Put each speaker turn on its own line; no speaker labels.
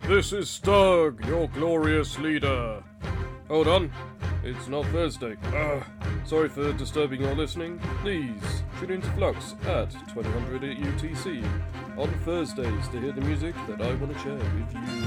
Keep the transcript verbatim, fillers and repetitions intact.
This is Stug, your glorious leader. Hold on, it's not Thursday. Ah, sorry for disturbing your listening. Please tune into Flux at twenty hundred U T C on Thursdays to hear the music that I want to share with you.